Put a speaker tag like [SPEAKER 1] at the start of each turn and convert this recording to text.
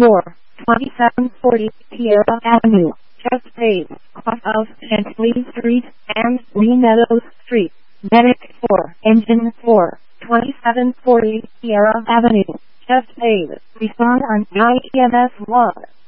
[SPEAKER 1] 4, 2740 Sierra Avenue, Chesapeake, Clubhouse, Shentley Street, and Lee Meadows Street. Medic 4, Engine 4, 2740 Sierra Avenue, Chesapeake. Respond on EMS 1.